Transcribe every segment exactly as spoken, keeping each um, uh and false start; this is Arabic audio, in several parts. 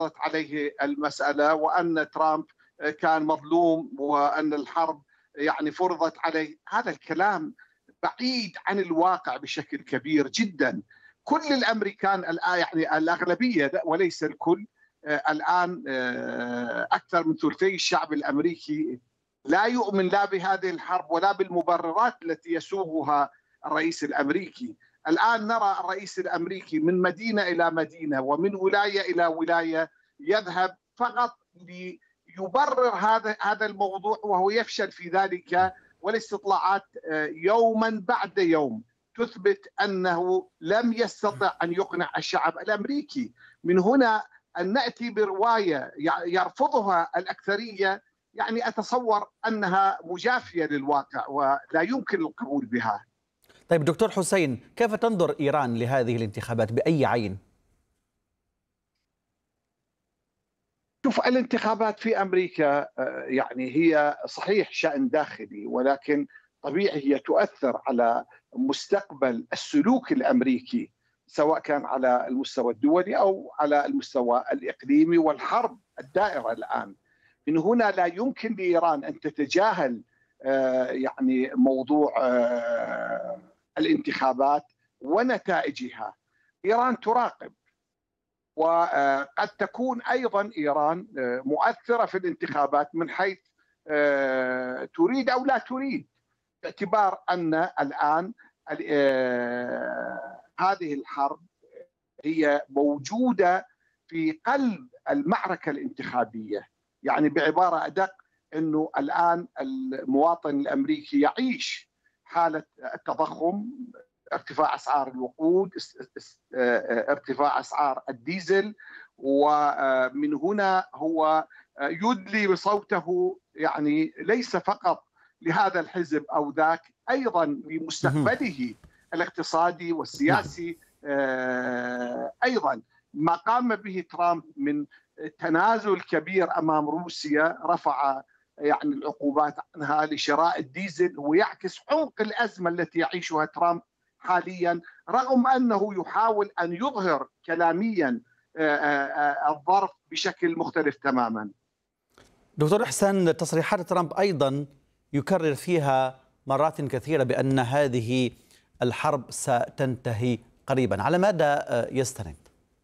عليه المسألة، وأن ترامب كان مظلوم وأن الحرب يعني فرضت عليه. هذا الكلام بعيد عن الواقع بشكل كبير جدا. كل الأمريكان الآن، يعني الأغلبية وليس الكل، الآن أكثر من ثلثي الشعب الأمريكي لا يؤمن لا بهذه الحرب ولا بالمبررات التي يسوقها الرئيس الأمريكي. الآن نرى الرئيس الأمريكي من مدينة إلى مدينة ومن ولاية إلى ولاية يذهب فقط ليبرر هذا هذا الموضوع، وهو يفشل في ذلك. والاستطلاعات يوما بعد يوم تثبت أنه لم يستطع أن يقنع الشعب الأمريكي. من هنا أن نأتي برواية يرفضها الأكثرية، يعني أتصور أنها مجافية للواقع ولا يمكن القبول بها. طيب دكتور حسين، كيف تنظر إيران لهذه الانتخابات؟ بأي عين؟ شوف، الانتخابات في أمريكا يعني هي صحيح شأن داخلي، ولكن طبيعي هي تؤثر على مستقبل السلوك الأمريكي، سواء كان على المستوى الدولي أو على المستوى الإقليمي، والحرب الدائرة الآن. من هنا لا يمكن لإيران أن تتجاهل يعني موضوع الانتخابات ونتائجها. إيران تراقب، وقد تكون أيضا إيران مؤثرة في الانتخابات من حيث تريد أو لا تريد، باعتبار أن الآن هذه الحرب هي موجودة في قلب المعركة الانتخابية. يعني بعبارة أدق، أنه الآن المواطن الأمريكي يعيش حالة التضخم، ارتفاع أسعار الوقود، ارتفاع أسعار الديزل، ومن هنا هو يدلي بصوته، يعني ليس فقط لهذا الحزب أو ذاك، أيضا لمستقبله الاقتصادي والسياسي. أيضا ما قام به ترامب من تنازل كبير أمام روسيا، رفع يعني العقوبات عنها لشراء الديزل، ويعكس عمق الأزمة التي يعيشها ترامب حاليا، رغم أنه يحاول أن يظهر كلاميا الظرف بشكل مختلف تماما. دكتور إحسان، تصريحات ترامب أيضا يكرر فيها مرات كثيرة بأن هذه الحرب ستنتهي قريبا. على ماذا يستند؟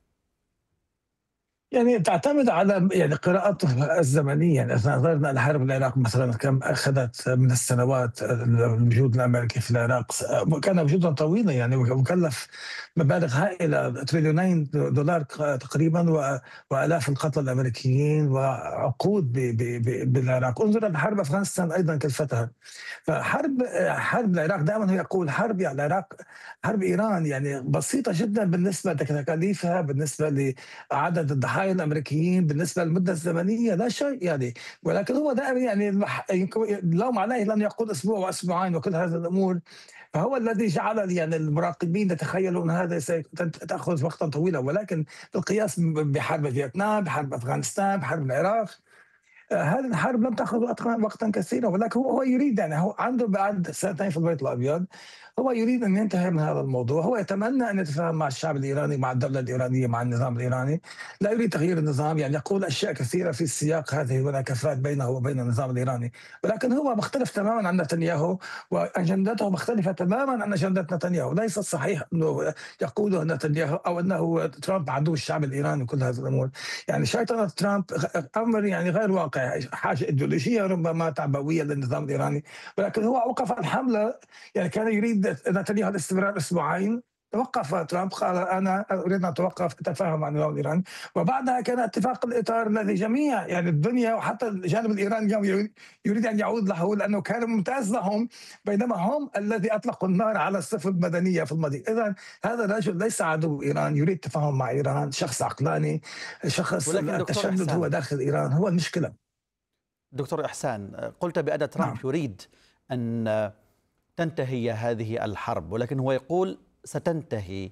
يعني تعتمد على يعني قراءته الزمنيه. يعني اذا نظرنا لحرب العراق مثلا، كم اخذت من السنوات الوجود الامريكي في العراق، كان وجودا طويلا، يعني مكلف مبالغ هائله، تريليونين دولار تقريبا، والاف القتلى الامريكيين وعقود بالعراق. انظر لحرب افغانستان ايضا كلفتها. فحرب حرب العراق دائما هو يقول حرب يعني العراق، حرب ايران يعني بسيطه جدا بالنسبه لتكاليفها، بالنسبه لعدد الضحايا الامريكيين، بالنسبه للمده الزمنيه لا شيء يعني. ولكن هو دائما يعني اللوم عليه لن يقول اسبوع واسبوعين وكل هذه الامور. فهو الذي جعل يعني المراقبين يتخيلوا ان هذا ستاخذ وقتا طويلا، ولكن بالقياس بحرب فيتنام، بحرب افغانستان، بحرب العراق، هذه الحرب لم تأخذ وقتا كثيرا. ولكن هو يريد، يعني هو عنده بعد سنتين في البيت الأبيض، هو يريد أن ينتهي من هذا الموضوع. هو يتمنى أن يتفاهم مع الشعب الإيراني، مع الدولة الإيرانية، مع النظام الإيراني. لا يريد تغيير النظام، يعني يقول أشياء كثيرة في السياق هذه مناكفات بينه وبين النظام الإيراني. ولكن هو مختلف تماما عن نتنياهو، وأجندته مختلفة تماما عن أجندة نتنياهو. ليس صحيح أنه يقوله نتنياهو أو أنه ترامب عدو الشعب الإيراني وكل هذه الأمور. يعني شيطنة ترامب أمر يعني غير واقعي، حاجة إيديولوجية ربما تعبوية للنظام الإيراني. ولكن هو أوقف الحملة. يعني كان يريد نتنياهو الاستمرار أسبوعين، توقف ترامب، قال أنا أريد أن أتوقف، أتفاهم مع النظام الإيراني. وبعدها كان اتفاق الإطار الذي جميع يعني الدنيا وحتى الجانب الإيراني اليوم يريد أن يعود له، لأنه كان ممتاز لهم، بينما هم الذي أطلقوا النار على الصفوف المدنية في الماضي. إذا هذا الرجل ليس عدو إيران، يريد التفاهم مع إيران، شخص عقلاني، شخص التشدد هو داخل إيران هو المشكلة. دكتور إحسان، قلت بأن ترامب نعم. يريد أن تنتهي هذه الحرب، ولكن هو يقول ستنتهي.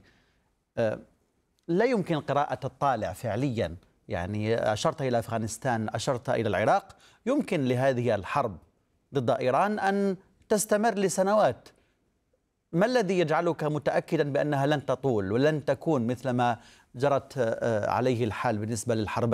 لا يمكن قراءة الطالع فعليا. يعني أشرت إلى أفغانستان، أشرت إلى العراق، يمكن لهذه الحرب ضد إيران أن تستمر لسنوات. ما الذي يجعلك متأكدا بأنها لن تطول ولن تكون مثل ما جرت عليه الحال بالنسبة للحرب